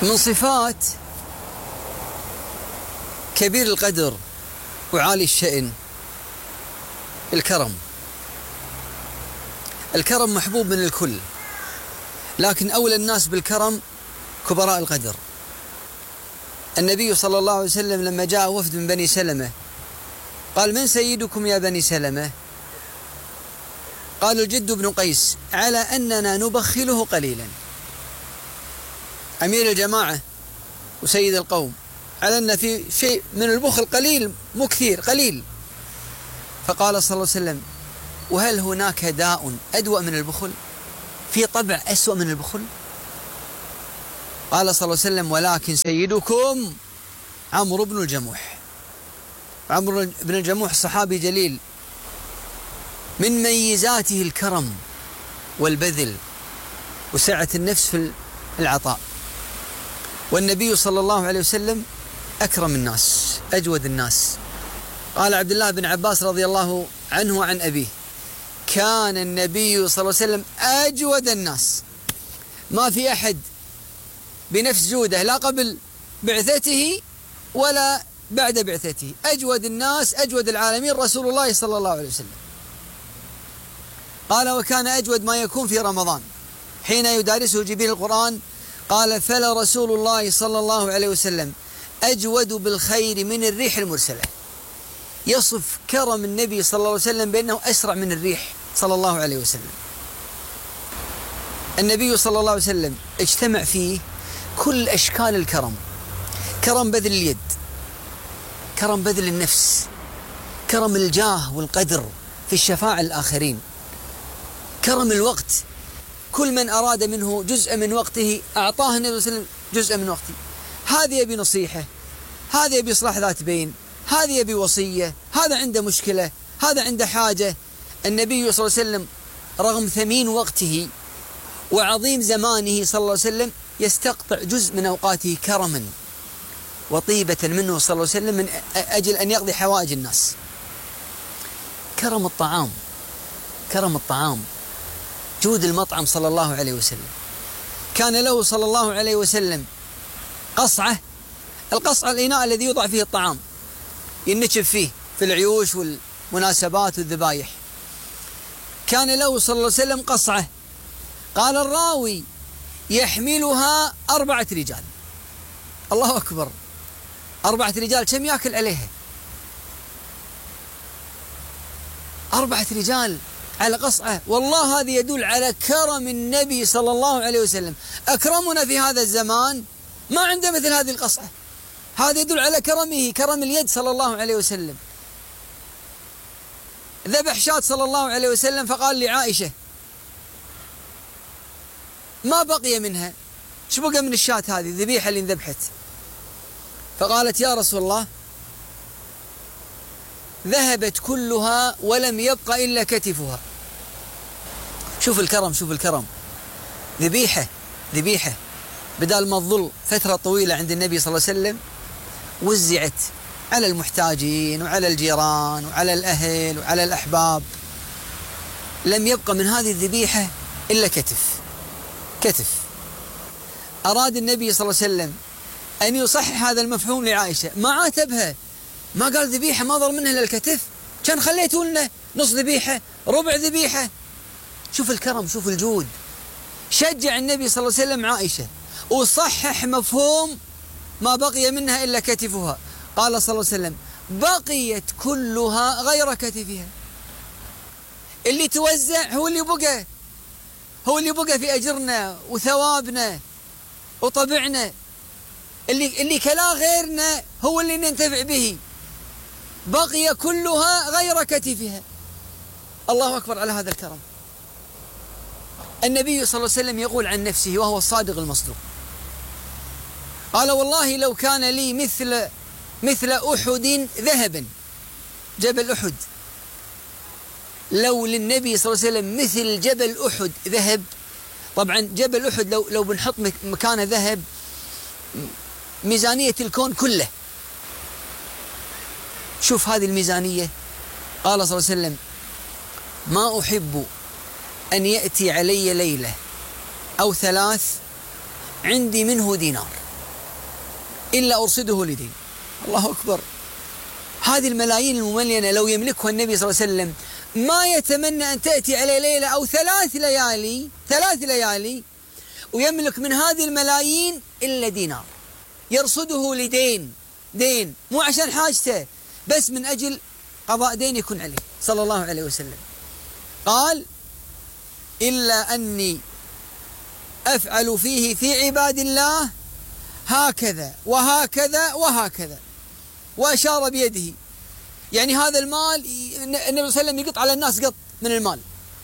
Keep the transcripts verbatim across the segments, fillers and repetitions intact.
من صفات كبير القدر وعالي الشأن الكرم. الكرم محبوب من الكل، لكن أولى الناس بالكرم كبراء القدر. النبي صلى الله عليه وسلم لما جاء وفد من بني سلمة قال: من سيدكم يا بني سلمة؟ قالوا: الجد بن قيس، على أننا نبخله قليلا. أمير الجماعة وسيد القوم، على أن في شيء من البخل قليل، مو كثير، قليل. فقال صلى الله عليه وسلم: وهل هناك داء أدوأ من البخل؟ في طبع أسوأ من البخل؟ قال صلى الله عليه وسلم: ولكن سيدكم عمرو بن الجموح. عمرو بن الجموح صحابي جليل، من ميزاته الكرم والبذل وسعة النفس في العطاء. والنبي صلى الله عليه وسلم أكرم الناس، أجود الناس. قال عبد الله بن عباس رضي الله عنه وعن أبيه: كان النبي صلى الله عليه وسلم أجود الناس، ما في أحد بنفس جوده لا قبل بعثته ولا بعد بعثته. أجود الناس، أجود العالمين رسول الله صلى الله عليه وسلم. قال: وكان أجود ما يكون في رمضان حين يدارسه جبريل القرآن. قال: فلا رسول الله صلى الله عليه وسلم أجود بالخير من الريح المرسلة. يصف كرم النبي صلى الله عليه وسلم بأنه أسرع من الريح صلى الله عليه وسلم. النبي صلى الله عليه وسلم اجتمع فيه كل أشكال الكرم: كرم بذل اليد، كرم بذل النفس، كرم الجاه والقدر في الشفاعة الآخرين، كرم الوقت. كل من أراد منه جزء من وقته أعطاه النبي صلى الله عليه وسلم جزء من وقته. هذا يبي نصيحة، هذا يبي إصلاح ذات بين، هذا يبي وصية، هذا عنده مشكلة، هذا عنده حاجة. النبي صلى الله عليه وسلم رغم ثمين وقته وعظيم زمانه صلى الله عليه وسلم يستقطع جزء من أوقاته كرما وطيبة منه صلى الله عليه وسلم من أجل أن يقضي حوائج الناس. كرم الطعام، كرم الطعام، جود المطعم صلى الله عليه وسلم. كان له صلى الله عليه وسلم قصعة. القصعة الإناء الذي يوضع فيه الطعام ينشف فيه في العيوش والمناسبات والذبايح. كان له صلى الله عليه وسلم قصعة، قال الراوي: يحملها أربعة رجال. الله أكبر، أربعة رجال كم يأكل عليها؟ أربعة رجال على قصعة. والله هذا يدل على كرم النبي صلى الله عليه وسلم. أكرمنا في هذا الزمان ما عنده مثل هذه القصعة. هذا يدل على كرمه، كرم اليد صلى الله عليه وسلم. ذبح شاة صلى الله عليه وسلم فقال لعائشة: ما بقي منها، ايش بقى من الشاة هذه الذبيحة اللي انذبحت؟ فقالت: يا رسول الله، ذهبت كلها ولم يبق إلا كتفها. شوف الكرم، شوف الكرم. ذبيحة ذبيحة بدال ما تظل فترة طويلة عند النبي صلى الله عليه وسلم وزعت على المحتاجين وعلى الجيران وعلى الأهل وعلى الأحباب. لم يبق من هذه الذبيحة إلا كتف كتف. أراد النبي صلى الله عليه وسلم أن يصحح هذا المفهوم لعائشة، ما عاتبها، ما قال ذبيحة ما ظل منها إلا الكتف، كان خليته لنا نص ذبيحة، ربع ذبيحة. شوف الكرم، شوف الجود. شجع النبي صلى الله عليه وسلم عائشة وصحح مفهوم ما بقي منها إلا كتفها. قال صلى الله عليه وسلم: بقيت كلها غير كتفها. اللي توزع هو اللي بقى، هو اللي بقى في أجرنا وثوابنا وطبعنا. اللي اللي كلا غيرنا هو اللي ننتفع به. بقي كلها غير كتفها. الله أكبر على هذا الكرم. النبي صلى الله عليه وسلم يقول عن نفسه وهو الصادق المصدوق، قال: والله لو كان لي مثل مثل أحد ذهبا، جبل أحد، لو للنبي صلى الله عليه وسلم مثل جبل أحد ذهب. طبعا جبل أحد لو لو بنحط مكانه ذهب ميزانية الكون كله. شوف هذه الميزانية. قال صلى الله عليه وسلم: ما أحب أن يأتي علي ليلة أو ثلاث عندي منه دينار. إلا أرصده لدين. الله أكبر. هذه الملايين المملينة لو يملكها النبي صلى الله عليه وسلم ما يتمنى أن تأتي على ليلة أو ثلاث ليالي ثلاث ليالي ويملك من هذه الملايين إلا دينار، يرصده لدين، دين مو عشان حاجته، بس من أجل قضاء دين يكون عليه صلى الله عليه وسلم. قال: إلا أني أفعل فيه في عباد الله هكذا وهكذا وهكذا، وأشار بيده. يعني هذا المال النبي صلى الله عليه وسلم يقط على الناس قط من المال.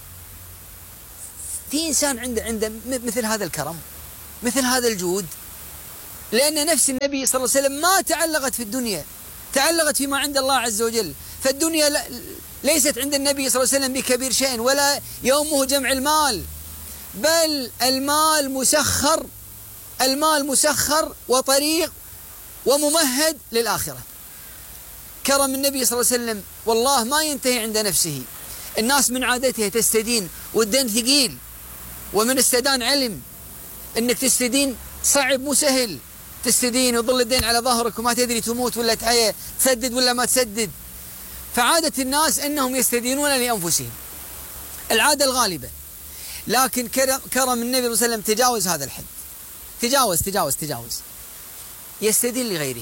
في إنسان عنده عنده مثل هذا الكرم، مثل هذا الجود، لأن نفس النبي صلى الله عليه وسلم ما تعلقت في الدنيا، تعلقت فيما عند الله عز وجل. فالدنيا ليست عند النبي صلى الله عليه وسلم بكبير شيء، ولا يومه جمع المال، بل المال مسخر، المال مسخر وطريق وممهد للآخرة. كرم النبي صلى الله عليه وسلم والله ما ينتهي عند نفسه. الناس من عادتها تستدين والدين ثقيل، ومن استدان علم انك تستدين صعب مو سهل، تستدين ويظل الدين على ظهرك وما تدري تموت ولا تحيا، تسدد ولا ما تسدد. فعادة الناس انهم يستدينون لانفسهم، العادة الغالبة. لكن كرم النبي صلى الله عليه وسلم تجاوز هذا الحد، تجاوز تجاوز تجاوز يستدين لغيره.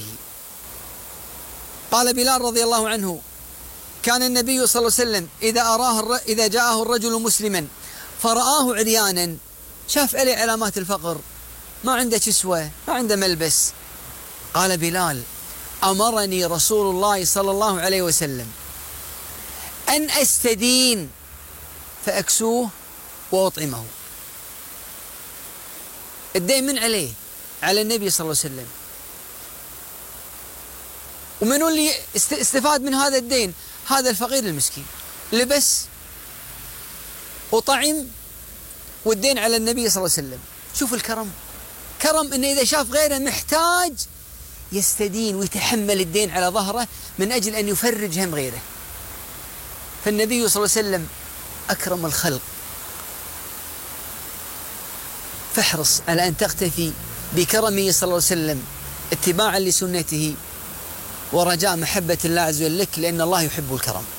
قال بلال رضي الله عنه: كان النبي صلى الله عليه وسلم إذا أراه إذا جاءه الرجل مسلما فرآه عريانا، شاف عليه علامات الفقر، ما عنده كسوة، ما عنده ملبس، قال بلال: أمرني رسول الله صلى الله عليه وسلم أن أستدين فأكسوه وأطعمه. الدين من عليه؟ على النبي صلى الله عليه وسلم. ومنو اللي استفاد من هذا الدين؟ هذا الفقير المسكين، لبس وطعم والدين على النبي صلى الله عليه وسلم. شوف الكرم، كرم انه اذا شاف غيره محتاج يستدين ويتحمل الدين على ظهره من اجل ان يفرج هم غيره. فالنبي صلى الله عليه وسلم اكرم الخلق، فاحرص على ان تقتفي بكرمه صلى الله عليه وسلم اتباعا لسنته ورجاء محبة الله عز وجل لك، لأن الله يحب الكرم.